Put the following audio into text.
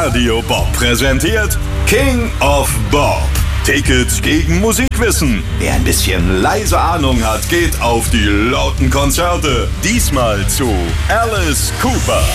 Radio Bob präsentiert King of Bob. Tickets gegen Musikwissen. Wer ein bisschen leise Ahnung hat, geht auf die lauten Konzerte. Diesmal zu Alice Cooper.